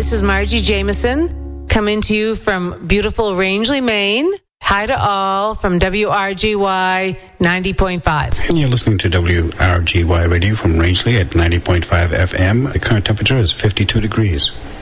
this is Margie Jameson coming to you from beautiful Rangeley, Maine. Hi to all from WRGY 90.5. And you're listening to WRGY Radio from Rangeley at 90.5 FM. The current temperature is 52 degrees.